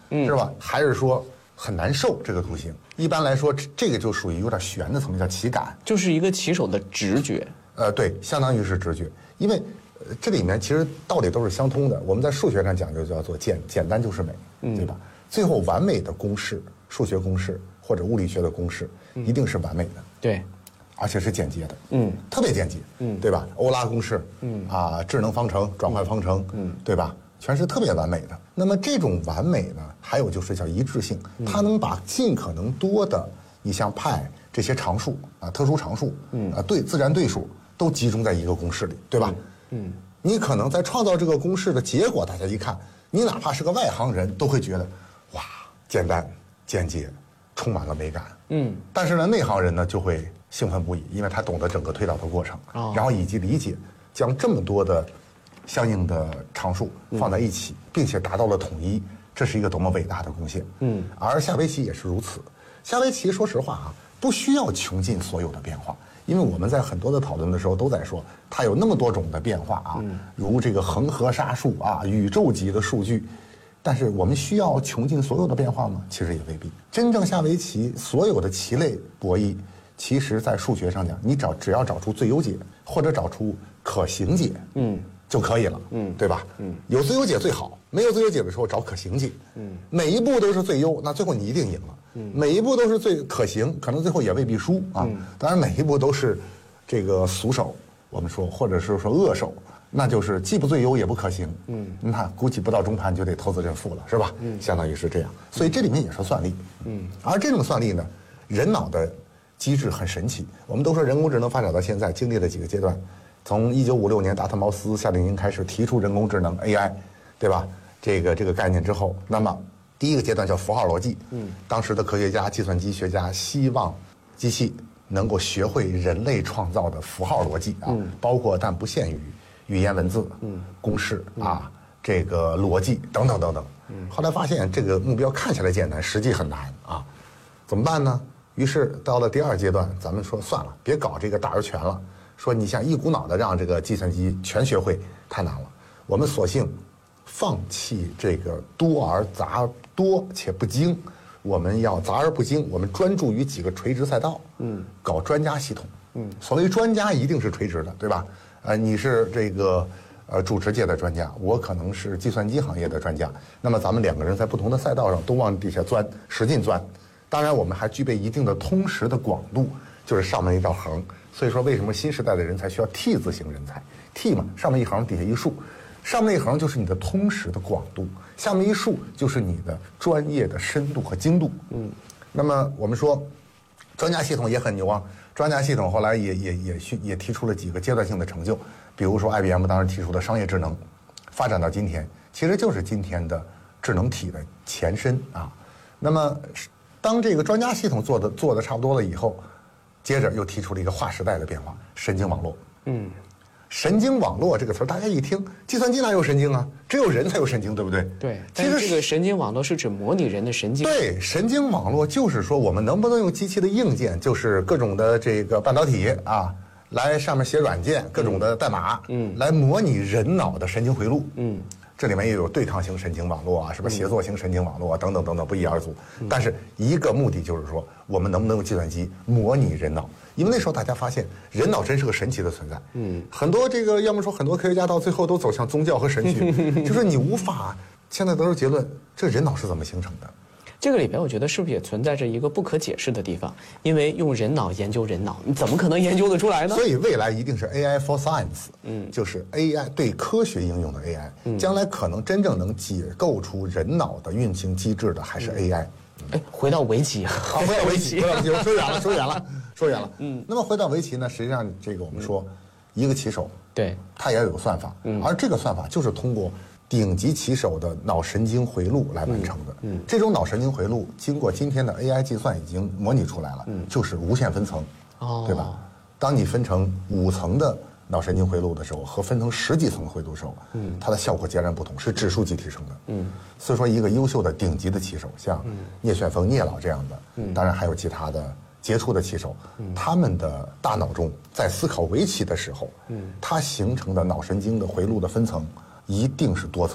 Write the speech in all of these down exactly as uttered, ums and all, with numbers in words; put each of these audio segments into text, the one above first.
嗯、 是吧？还是说很难受这个图形？一般来说，这个就属于有点悬的层面，叫棋感， 就是一个棋手的直觉。 呃，对，相当于是直觉，因为、呃、这里面其实道理都是相通的。我们在数学上讲究叫做简简单就是美，嗯、对吧？最后完美的公式，数学公式或者物理学的公式，嗯、一定是完美的。 对。 而且是简洁的， 嗯， 特别简洁， 嗯， 对吧？欧拉公式， 嗯啊，智能方程、转换方程，嗯，对吧？全是特别完美的。那么这种完美呢，还有就是叫一致性，嗯、它能把尽可能多的，你像派这些常数啊、特殊常数，嗯啊，对自然对数都集中在一个公式里，对吧？ 嗯，嗯你可能在创造这个公式的结果，大家一看，你哪怕是个外行人都会觉得，哇，简单、简洁，充满了美感，嗯。但是呢，内行人呢就会兴奋不已，因为他懂得整个推导的过程，哦、然后以及理解将这么多的相应的常数放在一起，嗯、并且达到了统一，这是一个多么伟大的贡献。嗯，而下围棋也是如此。下围棋说实话啊，不需要穷尽所有的变化，因为我们在很多的讨论的时候都在说，它有那么多种的变化啊，嗯、如这个恒河沙数啊，宇宙级的数据。但是我们需要穷尽所有的变化吗？其实也未必。真正下围棋，所有的棋类博弈。其实，在数学上讲，你找只要找出最优解，或者找出可行解，嗯，就可以了，嗯，对吧？嗯，有最优解最好，没有最优解的时候找可行解，嗯，每一步都是最优，那最后你一定赢了，嗯，每一步都是最可行，可能最后也未必输啊。嗯、当然，每一步都是这个俗手，我们说，或者是说恶手，那就是既不最优也不可行，嗯，那估计不到中盘就得投子认负了，是吧？嗯，相当于是这样，所以这里面也是算力，嗯，而这种算力呢，人脑的机制很神奇，我们都说人工智能发展到现在经历了几个阶段，从一九五六年达特茅斯、夏令营开始提出人工智能 A I， 对吧？这个这个概念之后，那么第一个阶段叫符号逻辑，嗯，当时的科学家、计算机学家希望机器能够学会人类创造的符号逻辑啊，嗯、包括但不限于语言文字、嗯、公式啊、嗯、这个逻辑等等等等。嗯，后来发现这个目标看起来简单，实际很难啊，怎么办呢？于是到了第二阶段，咱们说算了，别搞这个大而全了。说你想一股脑的让这个计算机全学会，太难了。我们索性放弃这个多而杂多且不精，我们要杂而不精，我们专注于几个垂直赛道，嗯，搞专家系统，嗯，所谓专家一定是垂直的，对吧？呃，你是这个呃主持界的专家，我可能是计算机行业的专家，那么咱们两个人在不同的赛道上都往底下钻，使劲钻。当然，我们还具备一定的通识的广度，就是上面一道横。所以说，为什么新时代的人才需要 T 字型人才 ？T 嘛，上面一横，底下一竖，上面一横就是你的通识的广度，下面一竖就是你的专业的深度和精度。嗯，那么我们说，专家系统也很牛啊。专家系统后来也也也也提出了几个阶段性的成就，比如说 I B M 当时提出的商业智能，发展到今天，其实就是今天的智能体的前身啊。那么。当这个专家系统做的做的差不多了以后，接着又提出了一个划时代的变化——神经网络。嗯，神经网络这个词儿，大家一听，计算机哪有神经啊？只有人才有神经，对不对？ 对。其实这个神经网络是指模拟人的神经。 对，神经网络就是说，我们能不能用机器的硬件，就是各种的这个半导体啊，来上面写软件，各种的代码，嗯，来模拟人脑的神经回路，嗯。这里面也有对抗型神经网络啊，什么协作型神经网络啊，等等等等，不一而足。但是一个目的就是说，我们能不能用计算机模拟人脑？因为那时候大家发现，人脑真是个神奇的存在。嗯，很多这个要么说很多科学家到最后都走向宗教和神学，就是你无法现在得出结论，这人脑是怎么形成的？ 这个里边我觉得是不是也存在着一个不可解释的地方？因为用人脑研究人脑，你怎么可能研究得出来呢？ 所以未来一定是 A I for Science， 嗯，就是 A I 对科学应用的 A I，嗯，将来可能真正能解构出人脑的运行机制的还是 A I。 哎，回到围棋啊， 回到围棋，回到围棋，说远了，说远了，说远了。嗯，那么回到围棋呢，实际上这个我们说，一个棋手， 对， 他也要有算法，嗯，而这个算法就是通过顶级棋手的脑神经回路来完成的。嗯，这种脑神经回路经过今天的 A I 计算已经模拟出来了，嗯，就是无限分层，哦，对吧？当你分成五层的脑神经回路的时候，和分成十几层回路的时候，嗯，它的效果截然不同，是指数级提升的。嗯，所以说一个优秀的顶级的棋手，像聂旋风、聂老这样的，嗯，当然还有其他的杰出的棋手，嗯，他们的大脑中在思考围棋的时候，嗯，它形成的脑神经的回路的分层一定是多层的。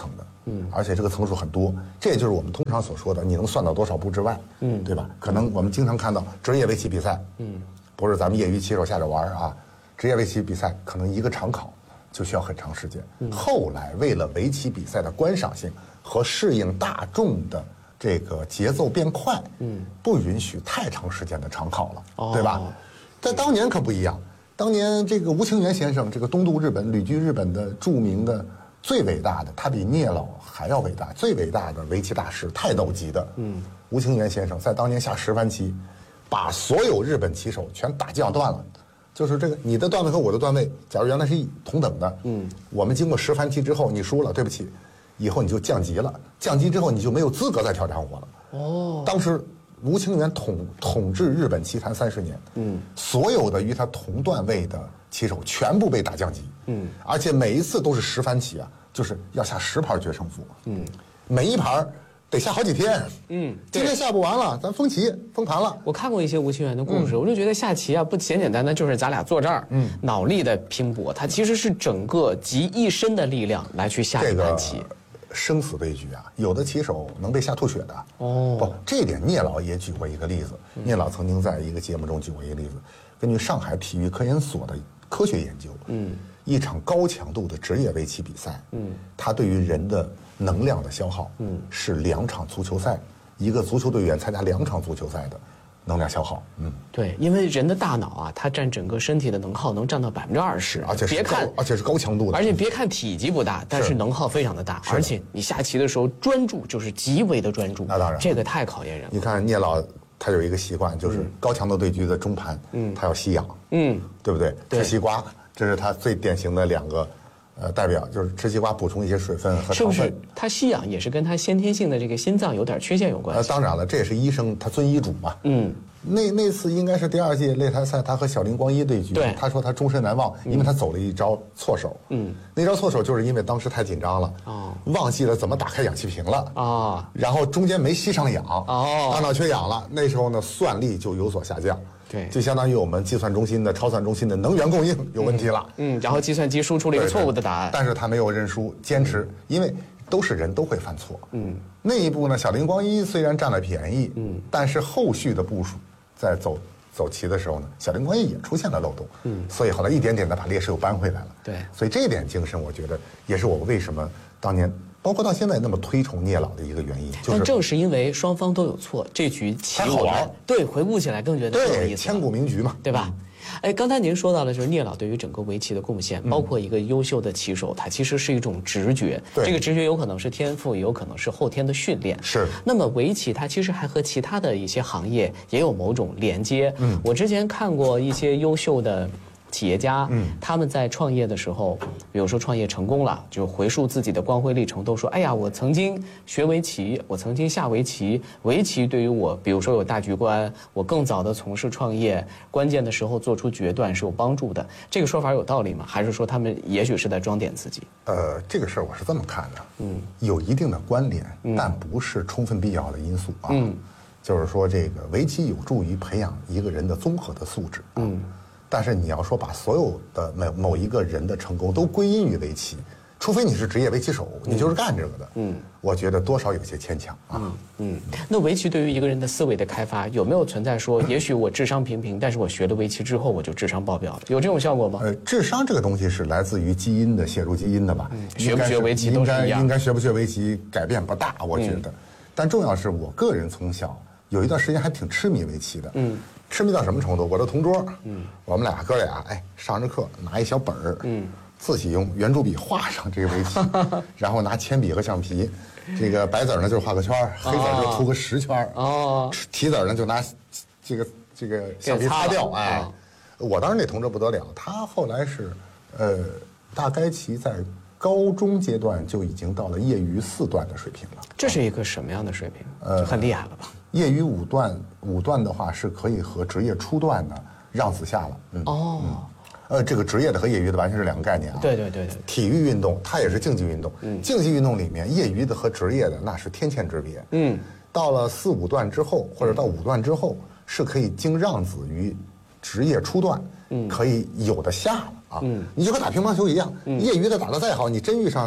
嗯，而且这个层数很多，这也就是我们通常所说的你能算到多少步之外，嗯，对吧？可能我们经常看到职业围棋比赛，嗯，不是咱们业余棋手下着玩啊，职业围棋比赛可能一个长考就需要很长时间。嗯、后来为了围棋比赛的观赏性和适应大众的这个节奏变快，嗯，不允许太长时间的长考了，哦、对吧？在当年可不一样。当年这个吴清源先生，这个东渡日本、旅居日本的著名的、最伟大的，他比聂老还要伟大，最伟大的围棋大师，泰斗级的，嗯，吴清源先生在当年下十番棋，把所有日本棋手全打降断了。就是这个，你的段位和我的段位，假如原来是一同等的，嗯，我们经过十番棋之后，你输了，对不起，以后你就降级了，降级之后你就没有资格再挑战我了。哦，当时。吴清源统统治日本棋坛三十年，嗯，所有的与他同段位的棋手全部被打降级，嗯，而且每一次都是十番棋啊，就是要下十盘决胜负，嗯，每一盘得下好几天，嗯，今天下不完了，咱封棋封盘了。 我看过一些吴清源的故事，嗯、我就觉得下棋啊不简简单单就是咱俩坐这儿，嗯，脑力的拼搏，它其实是整个集一身的力量来去下一盘棋。这个生死对局啊，有的棋手能被下吐血的。哦，不，这点聂老也举过一个例子。嗯、聂老曾经在一个节目中举过一个例子，根据上海体育科研所的科学研究，嗯，一场高强度的职业围棋比赛，嗯，它对于人的能量的消耗，嗯，是两场足球赛，一个足球队员参加两场足球赛的能量消耗。嗯， 对，因为人的大脑啊，它占整个身体的能耗能占到百分之二十， 而且是高，而且是高强度的， 而且别看体积不大，但是能耗非常的大，而且你下棋的时候专注就是极为的专注， 那当然， 这个太考验人了。 你看聂老他有一个习惯，就是高强度对局的中盘，嗯，他要吸氧，嗯，对不对？吃西瓜，这是他最典型的两个。呃，代表就是吃西瓜补充一些水分和糖分。 是不是他吸氧也是跟他先天性的这个心脏有点缺陷有关系？ 呃，当然了，这也是医生他遵医嘱嘛。嗯，那那次应该是第二届擂台赛，他和小林光一对局。 对， 他说他终身难忘，因为他走了一招错手。嗯，那招错手就是因为当时太紧张了，哦，忘记了怎么打开氧气瓶了啊、哦，然后中间没吸上氧，哦，大脑缺氧了。那时候呢，算力就有所下降。 对， 就相当于我们计算中心的超算中心的能源供应有问题了。 嗯，嗯然后计算机输出了一个错误的答案。 但是他没有认输，坚持，因为都是人都会犯错。嗯，那一步呢，小林光一虽然占了便宜，嗯，但是后续的部署在走走棋的时候呢，小林光一也出现了漏洞。嗯，所以后来一点点的把劣势又扳回来了。 对， 所以这一点精神，我觉得也是我为什么当年。包括到现在那么推崇聂老的一个原因，就是但正是因为双方都有错，这局棋好玩， 对，回顾起来更觉得更有意思， 千古名局嘛， 对吧？哎，刚才您说到的就是聂老对于整个围棋的贡献，包括一个优秀的棋手，他其实是一种直觉，这个直觉有可能是天赋，也有可能是后天的训练。 是。 那么围棋它其实还和其他的一些行业也有某种连接。嗯，我之前看过一些优秀的。企业家，嗯，他们在创业的时候，比如说创业成功了，就回溯自己的光辉历程，都说：“哎呀，我曾经学围棋，我曾经下围棋，围棋对于我，比如说有大局观，我更早的从事创业，关键的时候做出决断是有帮助的。”这个说法有道理吗？还是说他们也许是在装点自己？ 呃，这个事儿我是这么看的，嗯，有一定的关联，嗯、但不是充分必要的因素啊。嗯，就是说，这个围棋有助于培养一个人的综合的素质。嗯。但是你要说把所有的某某一个人的成功都归因于围棋，除非你是职业围棋手，你就是干这个的。嗯，我觉得多少有些牵强啊。 嗯嗯，那围棋对于一个人的思维的开发有没有存在说，也许我智商平平，但是我学了围棋之后我就智商爆表了，有这种效果吗？ 呃，智商这个东西是来自于基因的，写入基因的吧？嗯、 学不学围棋都是一样。 应该学不学围棋改变不大，我觉得。嗯、但重要是我个人从小有一段时间还挺痴迷围棋的。嗯。痴迷到什么程度？我的同桌，嗯，我们俩哥俩，哎，上着课拿一小本儿，嗯，自己用圆珠笔画上这个围棋，然后拿铅笔和橡皮，这个白子呢就画个圈儿，黑子就涂个十圈儿，哦，提子呢就拿这个这个橡皮擦掉，哎，哦、我当时那同桌不得了，他后来是，呃，大概其在高中阶段就已经到了业余四段的水平了。 这是一个什么样的水平？呃，很厉害了吧？ 业余五段，五段的话是可以和职业初段呢让子下了。嗯、哦、嗯，呃，这个职业的和业余的完全是两个概念啊。 对对对对。 体育运动它也是竞技运动，嗯，竞技运动里面业余的和职业的那是天堑之别。嗯，到了四五段之后，或者到五段之后，是可以经让子于职业初段，嗯，可以有的下了啊。嗯，你就和打乒乓球一样，嗯、业余的打得再好，你真遇上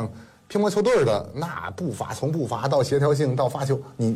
乒乓球队的那步伐，从步伐到协调性到发球，你